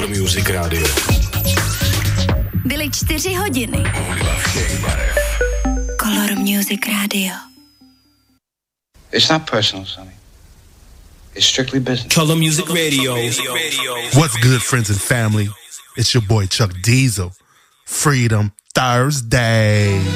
Color Music Radio. Byly 4 hodiny. Hudba všech barev. Color Music Radio. It's not personal, Sonny. It's strictly business. Color Music Radio. What's good, friends and family? It's your boy Chuck Diesel. Freedom Thursday.